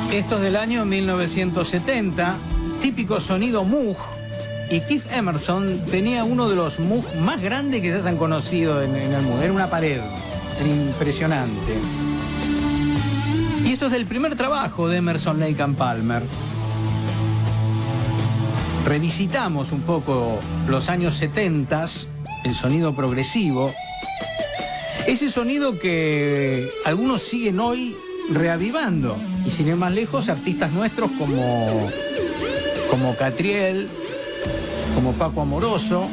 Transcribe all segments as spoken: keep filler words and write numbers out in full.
Esto es del año mil novecientos setenta, típico sonido Moog, y Keith Emerson tenía uno de los Moog más grandes que ya se han conocido en, en el mundo. Era una pared, era impresionante. Y esto es del primer trabajo de Emerson, Lake and Palmer. Revisitamos un poco los años setenta, el sonido progresivo. Ese sonido que algunos siguen hoy reavivando. Y sin ir más lejos, artistas nuestros como, como Catriel, como Paco Amoroso,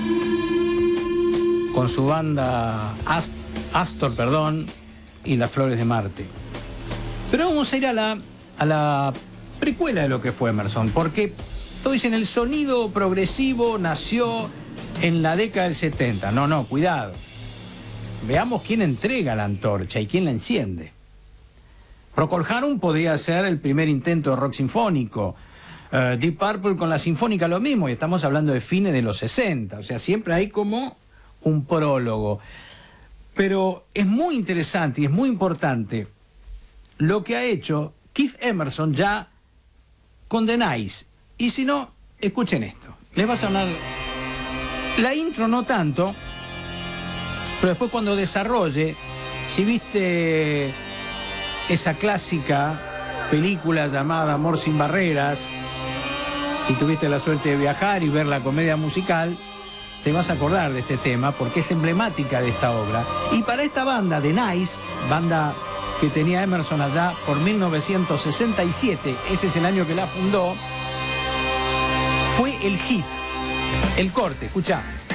con su banda Ast Astor, perdón, y Las Flores de Marte. Pero vamos a ir a la, a la precuela de lo que fue Emerson, porque todos dicen el sonido progresivo nació en la década del setenta. No, no, cuidado. Veamos quién entrega la antorcha y quién la enciende. Procol Harum podría ser el primer intento de rock sinfónico. Uh, Deep Purple con la sinfónica lo mismo, y estamos hablando de fines de los sesenta. O sea, siempre hay como un prólogo. Pero es muy interesante y es muy importante lo que ha hecho Keith Emerson ya con The Nice. Y si no, escuchen esto. Les va a sonar la intro, no tanto, pero después cuando desarrolle, si viste esa clásica película llamada Amor sin barreras, si tuviste la suerte de viajar y ver la comedia musical, te vas a acordar de este tema porque es emblemática de esta obra. Y para esta banda, The Nice, banda que tenía Emerson allá por mil novecientos sesenta y siete, ese es el año que la fundó, fue el hit, el corte, escuchá.